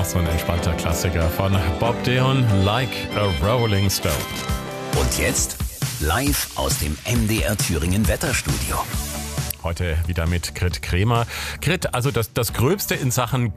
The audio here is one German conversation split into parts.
So ein entspannter Klassiker von Bob Dylan, Like a Rolling Stone. Und jetzt live aus dem MDR Thüringen Wetterstudio. Heute wieder mit Grit Kremer. Grit, also das Gröbste in Sachen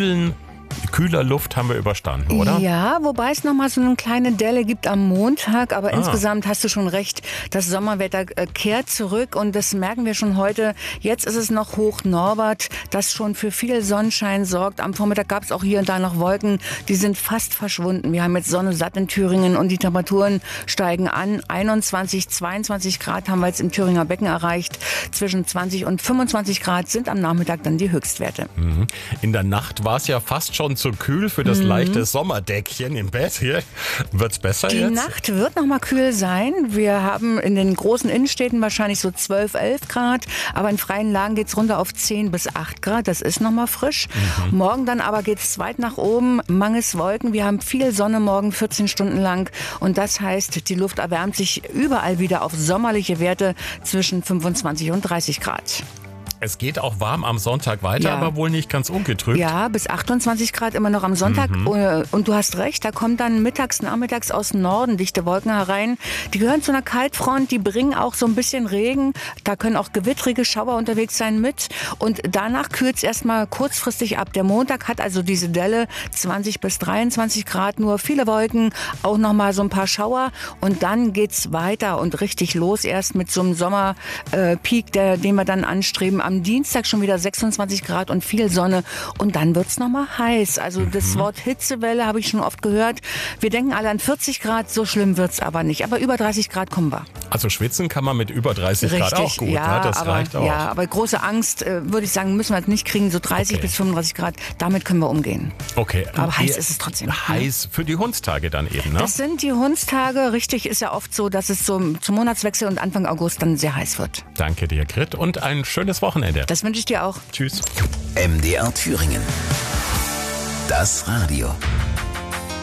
kühler Luft haben wir überstanden, oder? Ja, wobei es nochmal so eine kleine Delle gibt am Montag. Aber insgesamt hast du schon recht, das Sommerwetter kehrt zurück und das merken wir schon heute. Jetzt ist es noch hoch Norbert, das schon für viel Sonnenschein sorgt. Am Vormittag gab es auch hier und da noch Wolken, die sind fast verschwunden. Wir haben jetzt Sonne satt in Thüringen und die Temperaturen steigen an. 21, 22 Grad haben wir jetzt im Thüringer Becken erreicht. Zwischen 20 und 25 Grad sind am Nachmittag dann die Höchstwerte. In der Nacht war es ja fast schon zu kühl für das leichte Sommerdeckchen im Bett. Hier wird's besser Die jetzt? Die Nacht wird noch mal kühl sein. Wir haben in den großen Innenstädten wahrscheinlich so 12, 11 Grad. Aber in freien Lagen geht's runter auf 10 bis 8 Grad. Das ist noch mal frisch. Morgen dann aber geht's weit nach oben. Mangels Wolken. Wir haben viel Sonne morgen 14 Stunden lang. Und das heißt, die Luft erwärmt sich überall wieder auf sommerliche Werte zwischen 25 und 30 Grad. Es geht auch warm am Sonntag weiter, Ja. aber wohl nicht ganz ungetrübt. Ja, bis 28 Grad immer noch am Sonntag. Und du hast recht, da kommt dann mittags, nachmittags aus dem Norden dichte Wolken herein. Die gehören zu einer Kaltfront, die bringen auch so ein bisschen Regen. Da können auch gewittrige Schauer unterwegs sein mit. Und danach kühlt es erstmal kurzfristig ab. Der Montag hat also diese Delle 20 bis 23 Grad, nur viele Wolken, auch nochmal so ein paar Schauer. Und dann geht's weiter und richtig los erst mit so einem Sommerpeak, den wir dann anstreben. Am Dienstag schon wieder 26 Grad und viel Sonne und dann wird's nochmal heiß. Also das Wort Hitzewelle habe ich schon oft gehört. Wir denken alle an 40 Grad, so schlimm wird's aber nicht. Aber über 30 Grad kommen wir. Also schwitzen kann man mit über 30 Grad auch gut, ja, ne? Das aber, reicht auch. Ja, aber große Angst, würde ich sagen, müssen wir jetzt nicht kriegen. So 30 bis 35 Grad, damit können wir umgehen. Okay. Aber heiß ist es trotzdem. Heiß für die Hundstage dann eben, ne? Das sind die Hundstage. Richtig ist ja oft so, dass es so zum Monatswechsel und Anfang August dann sehr heiß wird. Danke dir, Grit, und ein schönes Wochenende. Das wünsche ich dir auch. Tschüss. MDR Thüringen. Das Radio.